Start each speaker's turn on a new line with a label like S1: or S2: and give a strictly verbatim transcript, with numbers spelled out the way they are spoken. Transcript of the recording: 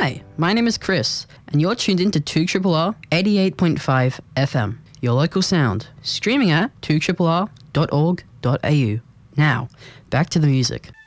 S1: Hi, my name is Chris, and you're tuned in to two R R eighty-eight point five F M, your local sound, streaming at two R R dot org dot a u. Now, back to the music.